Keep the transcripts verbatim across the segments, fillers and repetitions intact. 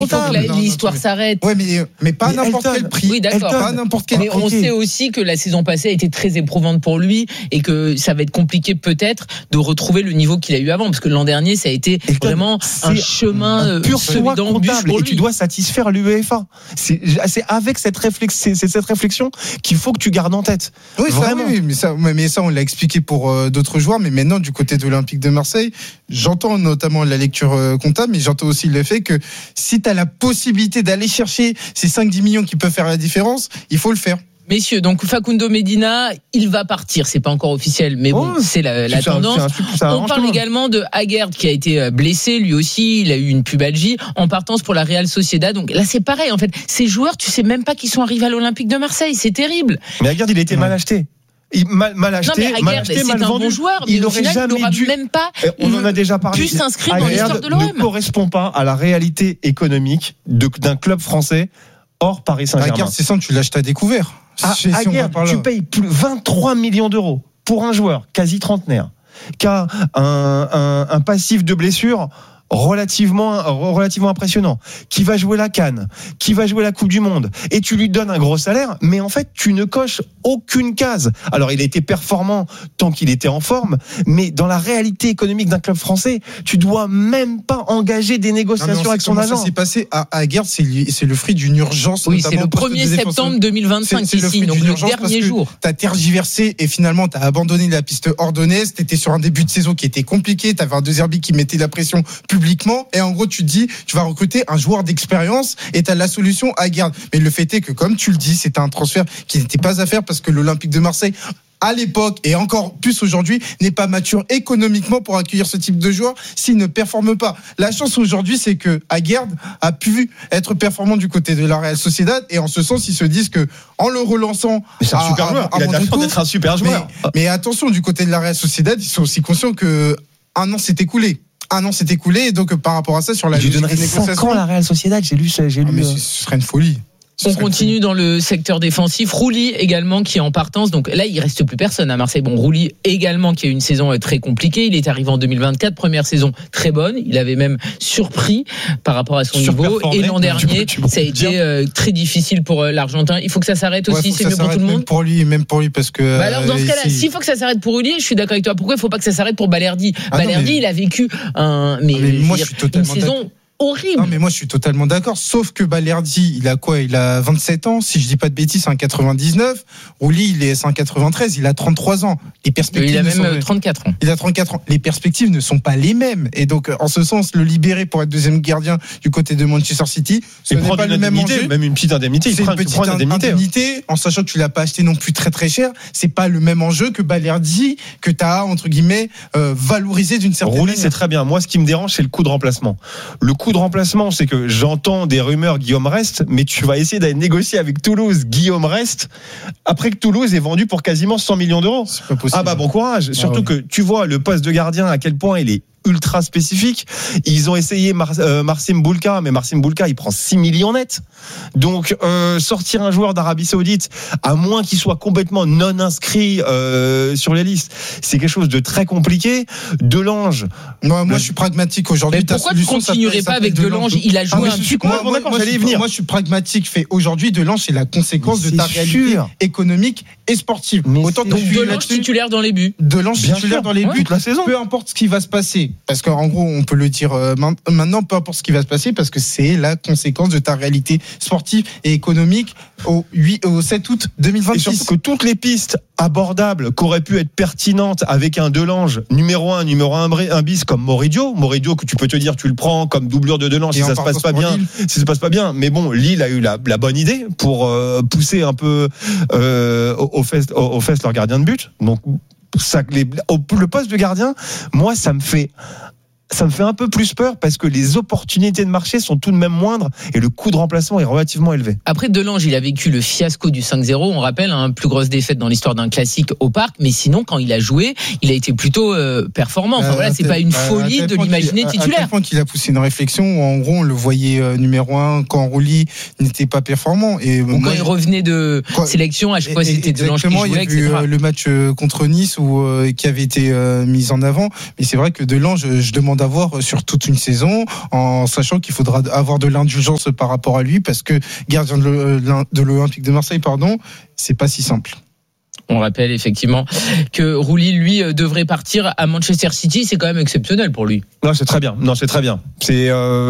Il faut que la, non, l'histoire non, s'arrête. Ouais, mais, mais pas mais à n'importe Elton. Quel prix. Oui, d'accord. Pas à n'importe quel mais prix. on sait aussi que la saison passée a été très éprouvante pour lui et que ça va être compliqué peut-être de retrouver le niveau qu'il a eu avant, parce que l'an dernier, ça a été Elton, vraiment un chemin un pur semé d'embûches pour lui. Et tu dois satisfaire l'UEFA. C'est, c'est avec cette réflexion, c'est cette réflexion qu'il faut que tu gardes en tête. Oui, vraiment. Ça, oui, mais ça, mais ça, on l'a expliqué pour euh, d'autres joueurs. Mais maintenant, du côté de l'Olympique de Marseille, j'entends notamment la lecture euh, comptable, mais j'entends aussi le fait que si tu as la possibilité d'aller chercher ces cinq dix millions qui peuvent faire la différence, il faut le faire. Messieurs, donc Facundo Medina, il va partir, c'est pas encore officiel, mais bon, oh, c'est la, la tendance. Un, un, On parle également de Aguerd qui a été blessé, lui aussi, il a eu une pubalgie en partance pour la Real Sociedad. Donc là, c'est pareil, en fait, ces joueurs, tu sais même pas qu'ils sont arrivés à l'Olympique de Marseille, c'est terrible. Mais Aguerd, il a été ouais. mal acheté. Il, mal, mal acheté, non, mais mal Aguerd, acheté, c'est mal un vendu. bon joueur, mais il au aurait final, jamais il n'aura dû. même pas On en a déjà parlé. pu s'inscrire dans l'histoire de l'O M. Ne correspond pas à la réalité économique de, d'un club français hors Paris Saint-Germain. Aguerd, c'est ça, tu l'achètes à découvert. Ah, si Aguerd, tu payes plus vingt-trois millions d'euros pour un joueur quasi trentenaire qui a un, un, un passif de blessure relativement relativement impressionnant, qui va jouer la CAN, qui va jouer la Coupe du Monde, et tu lui donnes un gros salaire, mais en fait tu ne coches aucune case. Alors il a été performant tant qu'il était en forme, mais dans la réalité économique d'un club français, tu dois même pas engager des négociations non, avec son agent. Ça s'est passé à Aguerd, c'est, c'est le fruit d'une urgence. Oui, c'est le premier septembre deux mille vingt-cinq c'est, c'est ici, donc le dernier jour. T'as tergiversé et finalement t'as abandonné la piste ordonnaise, t'étais sur un début de saison qui était compliqué, t'avais un De Zerbi qui mettait la pression publiquement, et en gros tu te dis tu vas recruter un joueur d'expérience et t'as la solution à Aguerd. Mais le fait est que comme tu le dis, c'était un transfert qui n'était pas à faire parce que l'Olympique de Marseille à l'époque et encore plus aujourd'hui n'est pas mature économiquement pour accueillir ce type de joueur s'il ne performe pas. La chance aujourd'hui, c'est que Aguerd a pu être performant du côté de la Real Sociedad, et en ce sens ils se disent que en le relançant, mais c'est un à, super joueur. À, à il a l'air d'être un super joueur. Mais, mais attention, du côté de la Real Sociedad, ils sont aussi conscients que un an s'est écoulé. Un an s'est écoulé, et donc par rapport à ça, sur la logique des négociations. cinq ans la Real Sociedad, j'ai lu ça, j'ai lu. Ah, mais ce serait une folie. On continue dans le secteur défensif. Rouli également qui est en partance. Donc là, il reste plus personne à Marseille. Bon, Rouli également qui a eu une saison très compliquée. Il est arrivé en deux mille vingt-quatre, première saison très bonne. Il avait même surpris par rapport à son niveau. Et l'an dernier, tu peux, tu peux ça a été euh, très difficile pour euh, l'Argentin. Il faut que ça s'arrête aussi. Ouais, c'est mieux pour tout le monde. Même pour lui, même pour lui, parce que. Bah alors dans ce cas-là, s'il faut que ça s'arrête pour Rouli, je suis d'accord avec toi. Pourquoi il faut pas que ça s'arrête pour Balerdi? ah Balerdi, non, mais... il a vécu un, mais, ah, mais moi, je dire, suis totalement une saison. D'accord. Horrible. Non mais moi je suis totalement d'accord, sauf que Balerdi, il a quoi? Il a vingt-sept ans, si je dis pas de bêtises, c'est un quatre-vingt-dix-neuf. Rouli, il est c'est un quatre-vingt-treize, il a trente-trois ans. Les perspectives il a même sont... trente-quatre ans. Il a trente-quatre ans. Les perspectives ne sont pas les mêmes, et donc en ce sens, le libérer pour être deuxième gardien du côté de Manchester City, ce n'est pas le même enjeu. Même une petite indemnité, c'est il prend une petite une indemnité, indemnité hein. En sachant que tu l'as pas acheté non plus très très cher. C'est pas le même enjeu que Balerdi, que tu as entre guillemets euh, valorisé d'une certaine Rouli, manière. c'est très bien. Moi, ce qui me dérange, c'est le coût de remplacement. Le coût de remplacement, c'est que j'entends des rumeurs Guillaume reste, mais tu vas essayer d'aller négocier avec Toulouse Guillaume reste après que Toulouse est vendu pour quasiment cent millions d'euros. C'est pas possible. Ah bah bon courage. Ah Surtout ouais. que tu vois le poste de gardien à quel point il est ultra spécifique. Ils ont essayé Mar- euh, Marcin Bulka, mais Marcin Bulka il prend six millions net. Donc euh, sortir un joueur d'Arabie Saoudite, à moins qu'il soit complètement non inscrit euh, sur les listes, c'est quelque chose de très compliqué. Delange. Non, moi le... je suis pragmatique aujourd'hui. Mais pourquoi tu continuerais pas avec Delange? Il a joué ah, un petit coup. Moi, moi, moi, j'allais venir. Moi je suis pragmatique. Fait aujourd'hui Delange c'est la conséquence mais de ta réalité économique et sportive. Mais Autant donc Delange titulaire dans les buts. Delange titulaire dans les buts toute la saison. Peu importe ce qui va se passer. Parce qu'en gros, on peut le dire euh, maintenant, peu importe ce qui va se passer, parce que c'est la conséquence de ta réalité sportive et économique au, huit, au sept août deux mille vingt-six. Et surtout que toutes les pistes abordables qu'auraient pu être pertinentes avec un Delange numéro un, numéro un, un bis comme Moridio, Moridio que tu peux te dire tu le prends comme doublure de Delange si ça se passe pas bien, Lille. si ça se passe pas bien. Mais bon, Lille a eu la, la bonne idée pour euh, pousser un peu euh, aux fesses, aux fesses leur gardien de but. Donc ça, les, le poste de gardien, moi, ça me fait, ça me fait un peu plus peur parce que les opportunités de marché sont tout de même moindres et le coût de remplacement est relativement élevé. Après, Delange, il a vécu le fiasco du cinq zéro. On rappelle, hein, plus grosse défaite dans l'histoire d'un classique au Parc. Mais sinon, quand il a joué, il a été plutôt euh, performant. Enfin, euh, voilà, c'est pas une folie de l'imaginer titulaire. À tel point qu'il a poussé une réflexion où, en gros, on le voyait euh, numéro un quand Rouli n'était pas performant. Et Ou quand il revenait de quoi, sélection, à chaque fois, c'était Delange qui jouait, il y a et cetera. eu le match contre Nice où, euh, qui avait été euh, mis en avant. Mais c'est vrai que Delange, je demande d'avoir sur toute une saison, en sachant qu'il faudra avoir de l'indulgence par rapport à lui, parce que gardien de l'Olympique de Marseille, pardon, c'est pas si simple. On rappelle effectivement que Rouli, lui, devrait partir à Manchester City. C'est quand même exceptionnel pour lui. Non, c'est très bien. Non, c'est très bien. C'est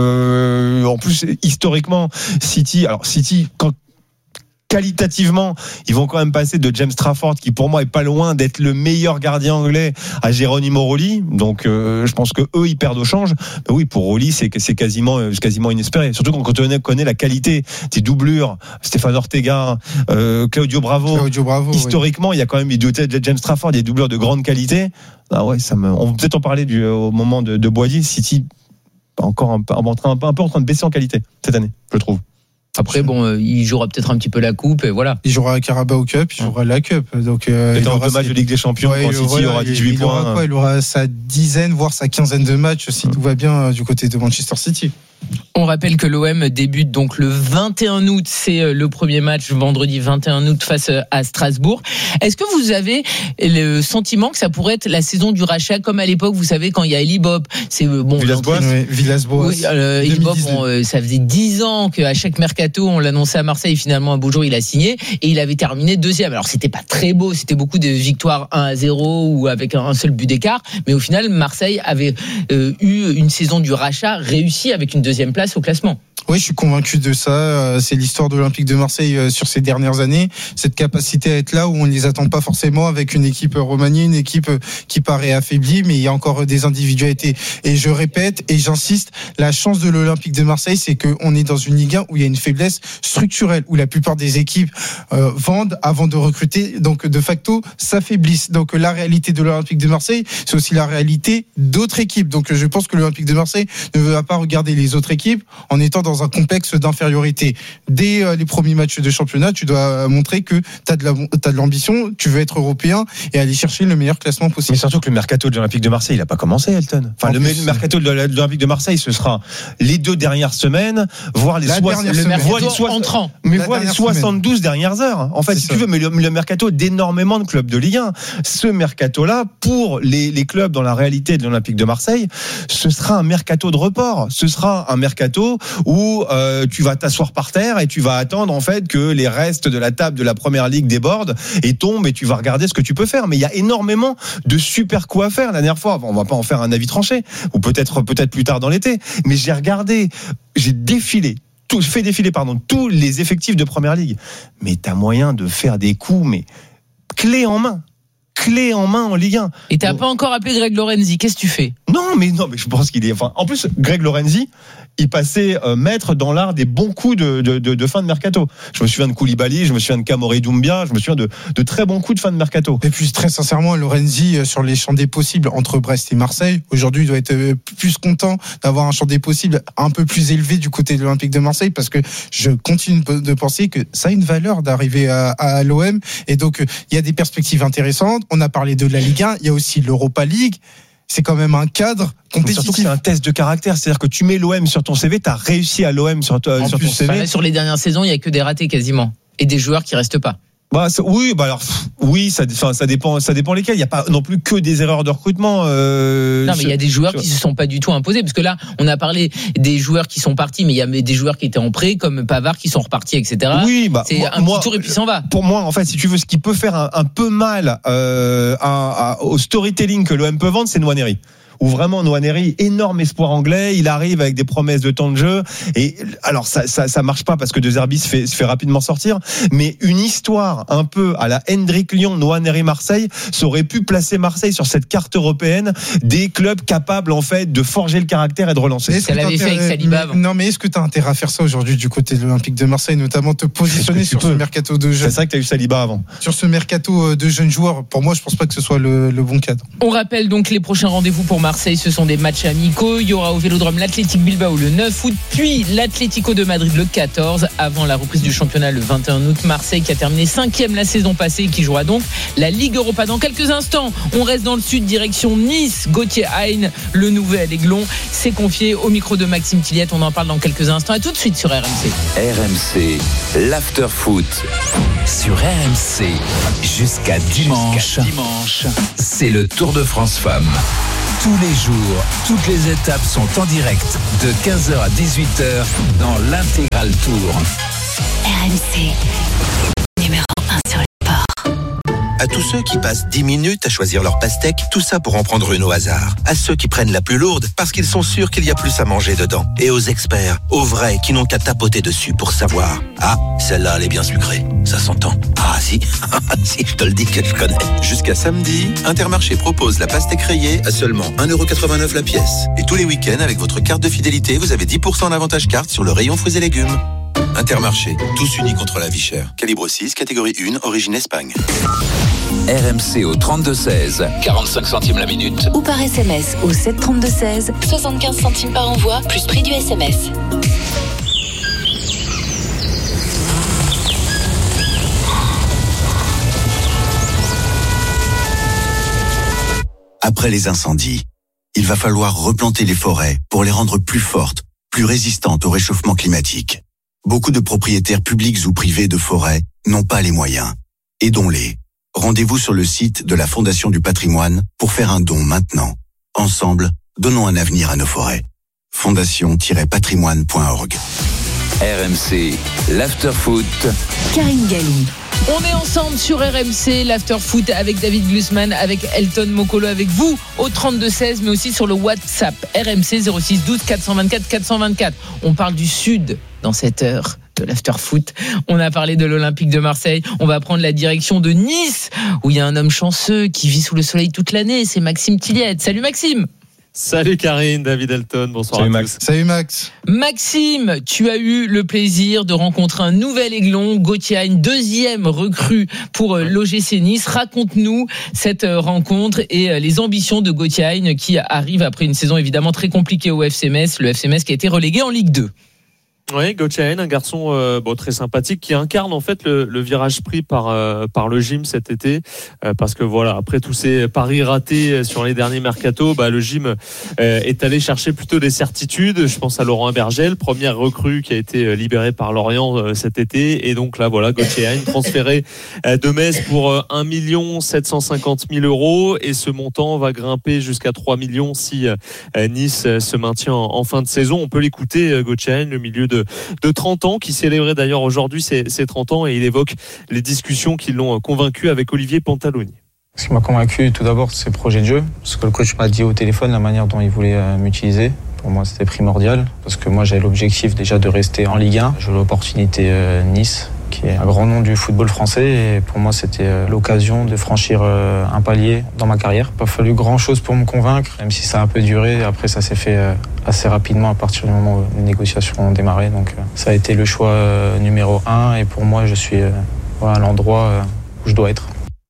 euh, en plus historiquement City. Alors City, quand qualitativement, ils vont quand même passer de James Trafford, qui pour moi est pas loin d'être le meilleur gardien anglais, à Geronimo Rulli. Donc, euh, je pense que eux, ils perdent au change. Mais oui, pour Rulli, c'est c'est quasiment, c'est quasiment inespéré. Surtout quand on connaît, connaît la qualité des doublures, Stéphane Ortega, euh, Claudio Bravo. Claudio Bravo. Historiquement, oui. Il y a quand même de James Trafford, des doublures de grande qualité. Ah ouais, ça me. On va peut-être en parler du, au moment de, de Boisdier. City, encore un, un, un, peu, un peu en train de baisser en qualité cette année, je trouve. Après, bon, euh, il jouera peut-être un petit peu la coupe et voilà. Il jouera la Carabao Cup, il jouera la Cup. Donc, euh, il aura deux matchs de Ligue des Champions. Ouais, quand City voilà, aura dix-huit il, points. Il aura quoi ? Il aura sa dizaine, voire sa quinzaine de matchs si mmh. tout va bien du côté de Manchester City. On rappelle que l'O M débute donc le vingt et un août, c'est le premier match vendredi vingt et un août face à Strasbourg. Est-ce que vous avez le sentiment que ça pourrait être la saison du rachat comme à l'époque, vous savez, quand il y a Elie Bob, c'est bon, Villas-Boas, oui, Villas-Boas. Oui, euh, Elie Bob, bon, ça faisait dix ans qu'à chaque mercato on l'annonçait à Marseille, finalement un beau jour il a signé et il avait terminé deuxième. Alors c'était pas très beau, c'était beaucoup de victoires un à zéro ou avec un seul but d'écart, mais au final Marseille avait euh, eu une saison du rachat réussie avec une deuxième place au classement. Oui, je suis convaincu de ça. C'est l'histoire de l'Olympique de Marseille sur ces dernières années. Cette capacité à être là où on ne les attend pas forcément avec une équipe remaniée, une équipe qui paraît affaiblie, mais il y a encore des individualités. Et je répète et j'insiste, la chance de l'Olympique de Marseille, c'est qu'on est dans une Ligue un où il y a une faiblesse structurelle, où la plupart des équipes euh, vendent avant de recruter, donc de facto s'affaiblissent. Donc la réalité de l'Olympique de Marseille, c'est aussi la réalité d'autres équipes. Donc je pense que l'Olympique de Marseille ne va pas regarder les autres équipes en étant dans un complexe d'infériorité. Dès euh, les premiers matchs de championnat, tu dois montrer que tu as de la, t'as de l'ambition, tu veux être européen et aller chercher le meilleur classement possible. Mais surtout que le mercato de l'Olympique de Marseille, il n'a pas commencé, Elton. Enfin, en le plus, mercato de l'Olympique de Marseille, ce sera les deux dernières semaines, voire les, soix- le le mercato voire les soix- entrant. Mais la voire les soixante-douze semaine. Dernières heures. En fait, c'est si ça. Tu veux, mais le, le mercato d'énormément de clubs de Ligue un. Ce mercato-là, pour les, les clubs dans la réalité de l'Olympique de Marseille, ce sera un mercato de report. Ce sera un mercato où euh, tu vas t'asseoir par terre et tu vas attendre en fait que les restes de la table de la première ligue débordent et tombent et tu vas regarder ce que tu peux faire. Mais il y a énormément de super coups à faire. La dernière fois, on va pas en faire un avis tranché, ou peut-être peut-être plus tard dans l'été. Mais j'ai regardé, j'ai défilé. Tout, fait défiler pardon, tous les effectifs de première ligue. Mais t'as moyen de faire des coups, mais clé en main. Clé en main en Ligue un. Et t'as bon. pas encore appelé Greg Lorenzi, qu'est-ce que tu fais ? Non, mais non, mais je pense qu'il est. Enfin, en plus, Greg Lorenzi, il passait euh, maître dans l'art des bons coups de, de, de, de fin de mercato. Je me souviens de Koulibaly, je me souviens de Kamori Doumbia, je me souviens de, de très bons coups de fin de mercato. Et puis très sincèrement, Lorenzi sur les champs des possibles entre Brest et Marseille, aujourd'hui, il doit être plus content d'avoir un champ des possibles un peu plus élevé du côté de l'Olympique de Marseille, parce que je continue de penser que ça a une valeur d'arriver à, à l'O M. Et donc, il y a des perspectives intéressantes. On a parlé de la Ligue un, il y a aussi l'Europa League. C'est quand même un cadre compétitif. Surtout que c'est un test de caractère, c'est-à-dire que tu mets l'O M sur ton C V, t'as réussi à l'O M sur, sur ton C V. Bah, sur les dernières saisons, il y a que des ratés quasiment et des joueurs qui restent pas. Bah oui, bah alors oui, ça, enfin, ça dépend, ça dépend lesquels. Il y a pas non plus que des erreurs de recrutement. Euh, non, mais il y a des joueurs qui se sont pas du tout imposés, parce que là, on a parlé des joueurs qui sont partis, mais il y a des joueurs qui étaient en prêt, comme Pavard, qui sont repartis, et cetera. Oui, bah c'est moi, un moi, petit tour et puis s'en va. Pour moi, en fait, si tu veux, ce qui peut faire un, un peu mal euh, à, à, au storytelling que l'O M peut vendre, c'est Nwaneri. Où vraiment Nwaneri, énorme espoir anglais, il arrive avec des promesses de temps de jeu, et alors ça ça, ça marche pas parce que De Zerbi se fait, se fait rapidement sortir, mais une histoire un peu à la Hendrik Lyon, Nwaneri Marseille, ça aurait pu placer Marseille sur cette carte européenne des clubs capables en fait de forger le caractère et de relancer. Ça l'avait fait avec Saliba avant. Non, mais est-ce que tu as intérêt à faire ça aujourd'hui du côté de l'Olympique de Marseille, notamment te positionner sur peux. ce mercato de jeunes? C'est vrai que tu as eu Saliba avant. Sur ce mercato de jeunes joueurs, pour moi, je pense pas que ce soit le, le bon cadre. On rappelle donc les prochains rendez-vous pour Marseille, ce sont des matchs amicaux. Il y aura au Vélodrome l'Athletic Bilbao le neuf août, puis l'Atlético de Madrid le quatorze, avant la reprise du championnat le vingt et un août. Marseille qui a terminé cinquième la saison passée et qui jouera donc la Ligue Europa. Dans quelques instants, on reste dans le sud, direction Nice. Gauthier Hein, le nouvel Aiglon, s'est confié au micro de Maxime Tilliette. On en parle dans quelques instants. Et tout de suite sur R M C. R M C, l'after-foot. Sur R M C, jusqu'à dimanche, jusqu'à dimanche, c'est le Tour de France Femmes. Tous les jours, toutes les étapes sont en direct de quinze heures à dix-huit heures dans l'Intégral Tour. R M C, numéro un sur le sport. À tous ceux qui passent dix minutes à choisir leur pastèque, tout ça pour en prendre une au hasard. À ceux qui prennent la plus lourde parce qu'ils sont sûrs qu'il y a plus à manger dedans. Et aux experts, aux vrais qui n'ont qu'à tapoter dessus pour savoir. Ah, celle-là elle est bien sucrée, ça s'entend. Ah si, si je te le dis que je connais. Jusqu'à samedi, Intermarché propose la pastèque rayée à seulement un euro quatre-vingt-neuf la pièce. Et tous les week-ends, avec votre carte de fidélité, vous avez dix pour cent d'avantage carte sur le rayon fruits et légumes. Intermarché, tous unis contre la vie chère. Calibre six, catégorie un, origine Espagne. R M C au trente-deux seize, quarante-cinq centimes la minute. Ou par S M S au sept trente-deux seize, soixante-quinze centimes par envoi, plus prix du S M S. Après les incendies, il va falloir replanter les forêts pour les rendre plus fortes, plus résistantes au réchauffement climatique. Beaucoup de propriétaires publics ou privés de forêts n'ont pas les moyens. Aidons-les. Rendez-vous sur le site de la Fondation du Patrimoine pour faire un don maintenant. Ensemble, donnons un avenir à nos forêts. fondation tiret patrimoine point org. R M C, l'after-foot. Karine Galli. On est ensemble sur R M C, l'after-foot avec David Glusman, avec Elton Mokolo, avec vous au trente-deux seize, mais aussi sur le WhatsApp R M C zéro six douze quatre cent vingt-quatre quatre cent vingt-quatre. On parle du Sud dans cette heure de l'after-foot. On a parlé de l'Olympique de Marseille. On va prendre la direction de Nice, où il y a un homme chanceux qui vit sous le soleil toute l'année. C'est Maxime Tilliette. Salut Maxime. Salut Karine, David Elton, bonsoir. Salut à Max. tous. Salut Max. Maxime, tu as eu le plaisir de rencontrer un nouvel aiglon, Gauthier Hein, deuxième recrue pour l'O G C Nice. Raconte-nous cette rencontre et les ambitions de Gauthier Hein qui arrive après une saison évidemment très compliquée au F C Metz, le F C Metz qui a été relégué en Ligue deux. Oui, Gauthier Hein, un garçon euh, bon, très sympathique qui incarne en fait le, le virage pris par euh, par le gym cet été, euh, parce que voilà, après tous ces paris ratés sur les derniers mercato, bah le gym euh, est allé chercher plutôt des certitudes. Je pense à Laurent Abergel, première recrue qui a été libérée par Lorient euh, cet été, et donc là voilà, Gauthier Hein transféré euh, de Metz pour euh, un million sept cent cinquante mille euros, et ce montant va grimper jusqu'à trois millions si euh, Nice euh, se maintient en, en fin de saison. On peut l'écouter, euh, Gauthier Hein, le milieu de de trente ans, qui célébrait d'ailleurs aujourd'hui ses, ses trente ans, et il évoque les discussions qui l'ont convaincu avec Olivier Pantaloni. Ce qui m'a convaincu tout d'abord, c'est le projet de jeu, ce que le coach m'a dit au téléphone, la manière dont il voulait euh, m'utiliser. Pour moi, c'était primordial, parce que moi, j'avais l'objectif déjà de rester en Ligue un. J'ai eu l'opportunité euh, Nice, qui est un grand nom du football français, et pour moi, c'était euh, l'occasion de franchir euh, un palier dans ma carrière. Il n'a pas fallu grand-chose pour me convaincre, même si ça a un peu duré. Après, ça s'est fait euh, assez rapidement à partir du moment où les négociations ont démarré. Donc, euh, ça a été le choix euh, numéro un, et pour moi, je suis euh, voilà, à l'endroit euh, où je dois être.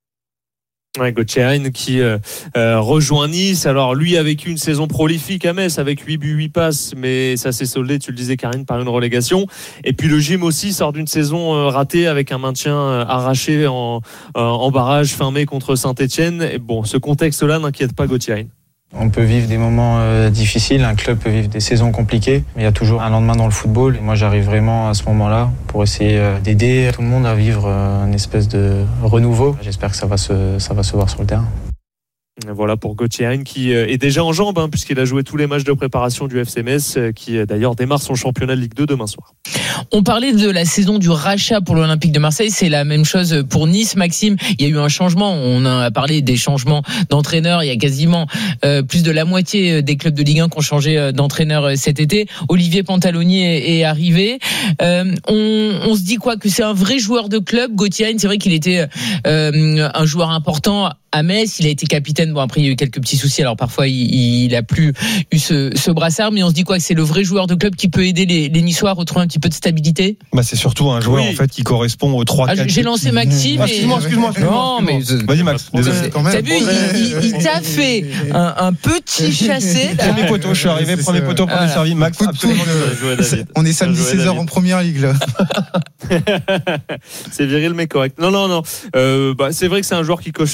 Ouais, Gauthier Hein qui euh, euh, rejoint Nice. Alors lui a vécu une saison prolifique à Metz avec huit buts, huit passes, mais ça s'est soldé, tu le disais Karine, par une relégation. Et puis le gym aussi sort d'une saison euh, ratée avec un maintien euh, arraché en, euh, en barrage fin mai contre Saint-Etienne. Et bon, ce contexte-là n'inquiète pas Gauthier Hein. On peut vivre des moments euh, difficiles, un club peut vivre des saisons compliquées, mais il y a toujours un lendemain dans le football. Et moi, j'arrive vraiment à ce moment-là pour essayer euh, d'aider tout le monde à vivre euh, une espèce de renouveau. J'espère que ça va se, ça va se voir sur le terrain. Voilà pour Gauthier Hein qui est déjà en jambes, hein, puisqu'il a joué tous les matchs de préparation du F C Metz, qui d'ailleurs démarre son championnat de Ligue deux demain soir. On parlait de la saison du rachat pour l'Olympique de Marseille, c'est la même chose pour Nice. Maxime, il y a eu un changement, on a parlé des changements d'entraîneur, il y a quasiment euh, plus de la moitié des clubs de Ligue un qui ont changé d'entraîneur cet été. Olivier Pantaloni est, est arrivé. Euh, on, on se dit quoi, que c'est un vrai joueur de club, Gauthier Hein, c'est vrai qu'il était euh, un joueur important à Metz, il a été capitaine. Bon, après il y a eu quelques petits soucis, alors parfois il, il a plus eu ce, ce brassard, mais on se dit quoi, que c'est le vrai joueur de club qui peut aider les, les Niçois à retrouver un petit peu de stabilité. Bah c'est surtout un joueur oui. en fait qui correspond aux trois. Ah, quatre j'ai lancé Maxime. Ah, excuse-moi, excuse-moi, excuse-moi. Non, mais vas-y Max. Désolé. t'as vu, il, il, il t'a fait un, un petit chassé. Premier poteau, je suis arrivé, premier poteau, premier Voilà. servi. Max, absolument. On est samedi seize heures en première ligue là. C'est viril mais correct. Non, non, non. Euh, bah, c'est vrai que c'est un joueur qui coche beaucoup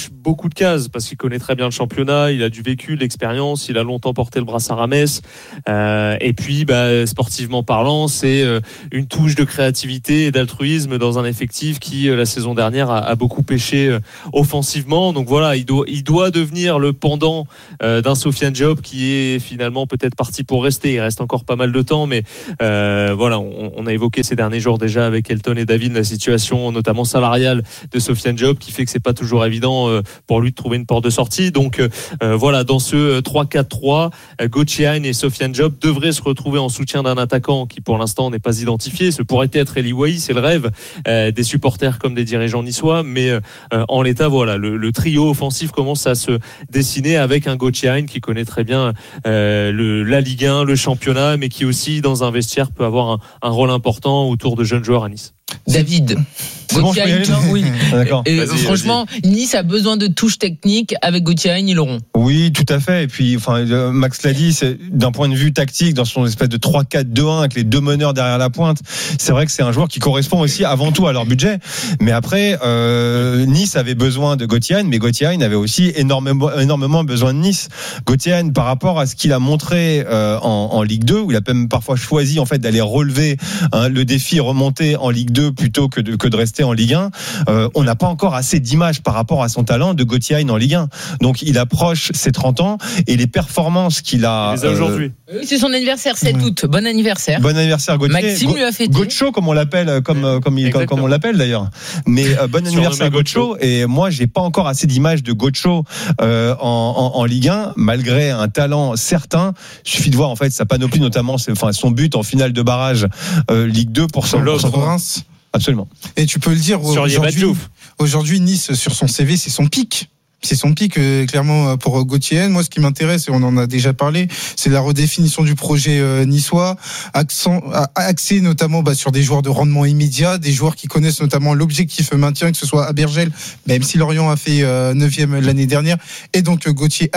beaucoup de cases parce qu'il connaît très bien le championnat, il a du vécu, de l'expérience, il a longtemps porté le brassard à Metz. Euh, et puis, bah, sportivement parlant, c'est euh, une touche de créativité et d'altruisme dans un effectif qui, euh, la saison dernière, a, a beaucoup pêché euh, offensivement. Donc voilà, il doit, il doit devenir le pendant euh, d'un Sofiane Diop qui est finalement peut-être parti pour rester. Il reste encore pas mal de temps, mais euh, voilà, on, on a évoqué ces derniers jours déjà avec Elton et David la situation notamment salariale de Sofiane Diop qui fait que c'est pas toujours évident euh, pour lui de trouver une porte de sortie. Donc euh, voilà, dans ce trois quatre trois, euh, Götze et Sofiane Diop devraient se retrouver en soutien d'un attaquant qui pour l'instant n'est pas identifié. Ce pourrait être Eli Wahi, c'est le rêve euh, des supporters comme des dirigeants niçois, mais euh, en l'état, voilà, le, le trio offensif commence à se dessiner avec un Götze qui connaît très bien euh, le, la Ligue un, le championnat, mais qui aussi dans un vestiaire peut avoir un, un rôle important autour de jeunes joueurs à Nice. David. Bon, je peux y aller, là oui. D'accord. Et, Vas-y, franchement, vas-y. Nice a besoin de touches techniques. Avec Götze, ils l'auront. Oui, tout à fait. Et puis, enfin, Max l'a dit, c'est d'un point de vue tactique, dans son espèce de trois quatre deux un avec les deux meneurs derrière la pointe, c'est vrai que c'est un joueur qui correspond aussi avant tout à leur budget. Mais après, euh, Nice avait besoin de Götze, mais Götze avait aussi énormément, énormément besoin de Nice. Götze, par rapport à ce qu'il a montré euh, en, en Ligue deux, où il a même parfois choisi en fait d'aller relever hein, le défi, remonter en Ligue deux plutôt que de, que de rester en Ligue un, euh, on n'a pas encore assez d'images par rapport à son talent de Götze en Ligue un. Donc il approche ses trente ans et les performances qu'il a, il les a aujourd'hui. Euh, oui, c'est son anniversaire, sept août. Bon anniversaire. Bon anniversaire Götze. Maxime lui a fêté. Gocho comme on l'appelle, comme ouais, comme, il, comme on l'appelle d'ailleurs. Mais euh, bon anniversaire Gocho. Et moi j'ai pas encore assez d'images de Gocho euh, en, en, en Ligue un, malgré un talent certain. Il suffit de voir en fait sa panoplie, notamment c'est, enfin, son but en finale de barrage euh, Ligue deux pour son Reims. Absolument. Et tu peux le dire aujourd'hui, aujourd'hui Nice sur son C V c'est son pic. C'est son pic euh, clairement pour Götze. Moi ce qui m'intéresse et on en a déjà parlé, c'est la redéfinition du projet euh, niçois, accent, axé notamment bah, sur des joueurs de rendement immédiat, des joueurs qui connaissent notamment l'objectif maintien, que ce soit Abergel, même si Lorient a fait euh, neuvième l'année dernière, et donc Götze,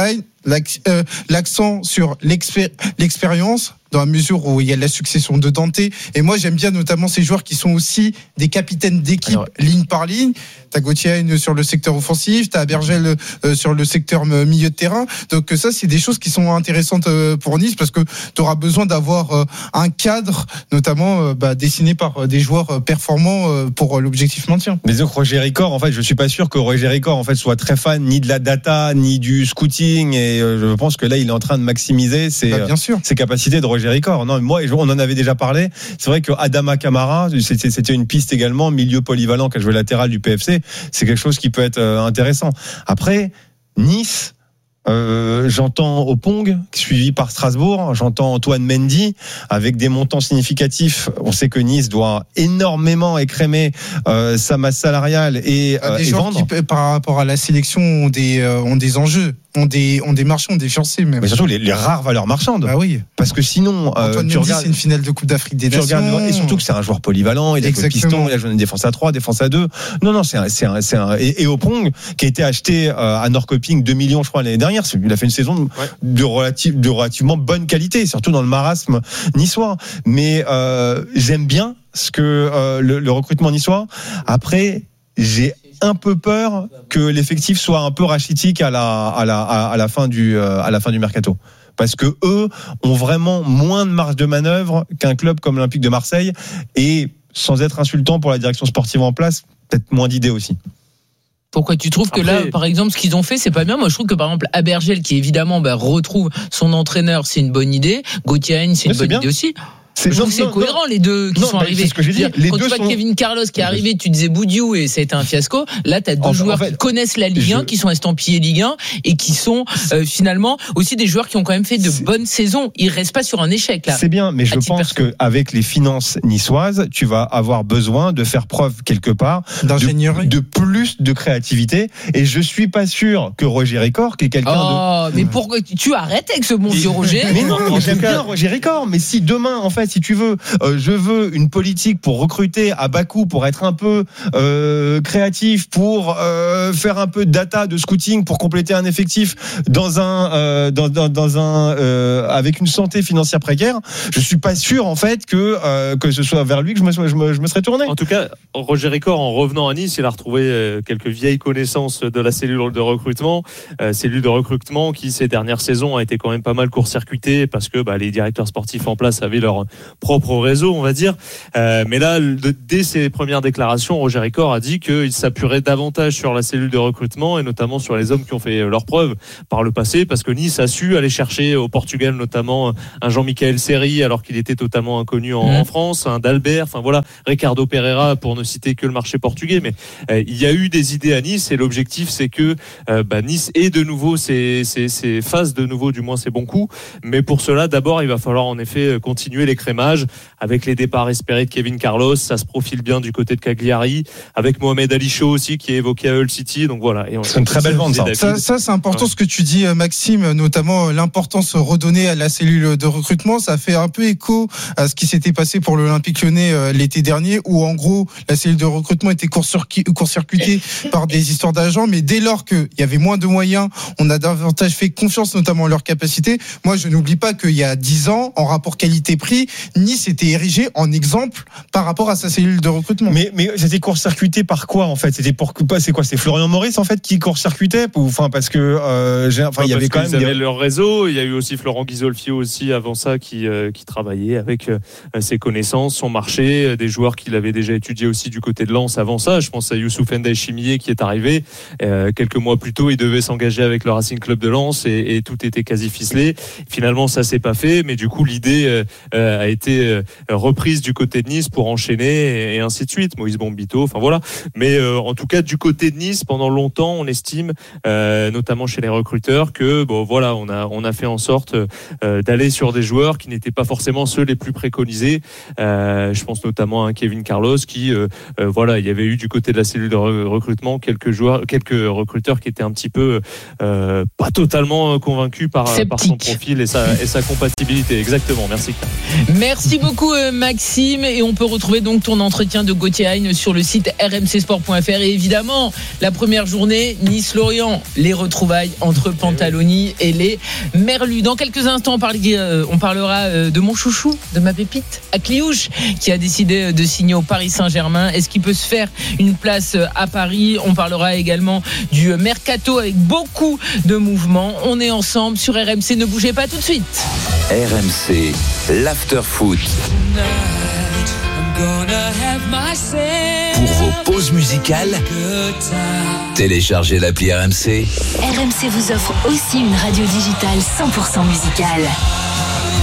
l'accent sur l'expé- l'expérience dans la mesure où il y a la succession de Dante. Et moi, j'aime bien notamment ces joueurs qui sont aussi des capitaines d'équipe, alors, ligne par ligne. T'as Götze sur le secteur offensif, t'as Abergel euh, sur le secteur milieu de terrain. Donc ça, c'est des choses qui sont intéressantes euh, pour Nice parce que t'auras besoin d'avoir euh, un cadre, notamment euh, bah, dessiné par euh, des joueurs euh, performants euh, pour euh, l'objectif maintien. Mais donc Roger Ricor, en fait, je suis pas sûr que Roger Ricor en fait soit très fan ni de la data ni du scouting. Et euh, je pense que là, il est en train de maximiser ses, bah, bien sûr. ses capacités de Roger Ricor. Non, moi, on en avait déjà parlé. C'est vrai que Adama Camara, c'était, c'était une piste également, milieu polyvalent qui a joué latéral du P F C. C'est quelque chose qui peut être intéressant. Après, Nice, euh, j'entends Opong, suivi par Strasbourg, j'entends Antoine Mendy, avec des montants significatifs. On sait que Nice doit énormément écrémer euh, sa masse salariale et, euh, des et joueurs vendre. Qui, par rapport à la sélection, ont des, euh, ont des enjeux. ont des, ont des marchands, ont des fiancés même. Mais surtout les, les rares valeurs marchandes. Bah oui. Parce que sinon, Antoine euh, tu Mendy, regardes, c'est une finale de Coupe d'Afrique des tu Nations. regardes, et surtout que c'est un joueur polyvalent, il a joué piston, il a joué une défense à trois, défense à deux. Non, non, c'est un, c'est un, c'est un, et, et Opong, qui a été acheté euh, à Norrköping deux millions, je crois, l'année dernière. Il a fait une saison de, ouais. de, relative, de relativement bonne qualité, surtout dans le marasme niçois. Mais, euh, j'aime bien ce que, euh, le, le recrutement niçois. Après, j'ai un peu peur que l'effectif soit un peu rachitique à la à la à la fin du à la fin du mercato, parce que eux ont vraiment moins de marge de manœuvre qu'un club comme l'Olympique de Marseille, et sans être insultant pour la direction sportive en place, peut-être moins d'idées aussi. Pourquoi tu trouves que Après... là, par exemple, ce qu'ils ont fait, c'est pas bien? Moi, je trouve que par exemple, Abergel, qui évidemment bah, retrouve son entraîneur, c'est une bonne idée. Götze, c'est une bonne idée aussi. C'est, je trouve non, que c'est non, cohérent non. les deux qui non, sont arrivés. C'est ce que j'ai dit. Les quand deux tu vois sont... Kevin Carlos qui est arrivé, tu disais Boudiou et ça a été un fiasco. Là, tu as deux en joueurs en fait, qui connaissent la Ligue un, je... qui sont estampillés Ligue un et qui sont euh, finalement aussi des joueurs qui ont quand même fait de c'est... bonnes saisons. Ils restent pas sur un échec là. C'est bien, mais je pense qu'avec les finances niçoises, tu vas avoir besoin de faire preuve quelque part d'ingénierie, de, de plus de créativité. Et je suis pas sûr que Roger Ricor, qui est quelqu'un oh, de. mais pourquoi tu arrêtes avec ce bon vieux Roger? Mais non, j'aime bien Roger Ricor. Mais si demain, en fait, si tu veux, euh, je veux une politique pour recruter à bas coût, pour être un peu euh, créatif, pour euh, faire un peu de data, de scouting, pour compléter un effectif dans un, euh, dans, dans, dans un, euh, avec une santé financière précaire. Je suis pas sûr en fait que euh, que ce soit vers lui que je me, je me, je me serais tourné. En tout cas, Roger Ricord, en revenant à Nice, il a retrouvé euh, quelques vieilles connaissances de la cellule de recrutement, euh, cellule de recrutement qui ces dernières saisons a été quand même pas mal court-circuitée parce que bah, les directeurs sportifs en place avaient leur propre réseau, on va dire. Euh, mais là, de, dès ses premières déclarations, Roger Ricord a dit qu'il s'appuierait davantage sur la cellule de recrutement et notamment sur les hommes qui ont fait leurs preuves par le passé, parce que Nice a su aller chercher au Portugal notamment un Jean-Michel Seri alors qu'il était totalement inconnu en, mmh. en France, un d'Albert, enfin voilà, Ricardo Pereira pour ne citer que le marché portugais. Mais euh, il y a eu des idées à Nice et l'objectif c'est que euh, bah, Nice ait de nouveau ses, ses, ses fasse de nouveau du moins ses bons coups. Mais pour cela, d'abord il va falloir en effet continuer l'écrémage avec les départs espérés de Kevin Carlos. Ça se profile bien du côté de Cagliari, avec Mohamed Ali Chaud aussi qui est évoqué à Hull City. Donc voilà. Et on, c'est une très belle vente. Ça, ça, ça c'est important ouais. ce que tu dis, Maxime, notamment l'importance redonnée à la cellule de recrutement. Ça fait un peu écho à ce qui s'était passé pour l'Olympique Lyonnais l'été dernier, où en gros la cellule de recrutement était court-circuitée par des histoires d'agents, mais dès lors qu'il y avait moins de moyens, on a davantage fait confiance notamment en leurs capacités. Moi, je n'oublie pas qu'il y a dix ans, en rapport qualité-prix, Nice était érigé en exemple par rapport à sa cellule de recrutement. Mais, mais c'était court-circuité par quoi en fait? C'était pour c'est quoi? C'est Florian Maurice en fait qui court-circuitait? Enfin parce que euh, j'ai, enfin il y avait quand même des... avaient leur réseau. Il y a eu aussi Florent Ghisolfio aussi avant ça qui euh, qui travaillait avec euh, ses connaissances, son marché, euh, des joueurs qu'il avait déjà étudiés aussi du côté de Lens avant ça. Je pense à Youssouf Ndiaye Chimier qui est arrivé euh, quelques mois plus tôt. Il devait s'engager avec le Racing Club de Lens et, et tout était quasi ficelé. Finalement, ça s'est pas fait, mais du coup l'idée euh, euh, a été euh, reprise du côté de Nice pour enchaîner et, et ainsi de suite. Moïse Bombito, enfin voilà. Mais euh, en tout cas du côté de Nice, pendant longtemps, on estime, euh, notamment chez les recruteurs, que bon voilà, on a on a fait en sorte euh, d'aller sur des joueurs qui n'étaient pas forcément ceux les plus préconisés. Euh, je pense notamment à Kevin Carlos, qui euh, euh, voilà, il y avait eu du côté de la cellule de re- recrutement quelques joueurs, quelques recruteurs qui étaient un petit peu euh, pas totalement convaincus par, par son profil et sa et sa compatibilité. Exactement. Merci. Merci beaucoup Maxime, et on peut retrouver donc ton entretien de Gauthier Hein sur le site r m c sport point f r et évidemment la première journée Nice-Lorient, les retrouvailles entre Pantaloni et les Merlus. Dans quelques instants on, parle, euh, on parlera euh, de mon chouchou, de ma pépite Akliouche, qui a décidé de signer au Paris Saint-Germain. Est-ce qu'il peut se faire une place à Paris? On parlera également du mercato avec beaucoup de mouvements. On est ensemble sur R M C, ne bougez pas tout de suite. R M C, l'after-foot. Pour vos pauses musicales, téléchargez l'appli R M C. R M C vous offre aussi une radio digitale cent pour cent musicale.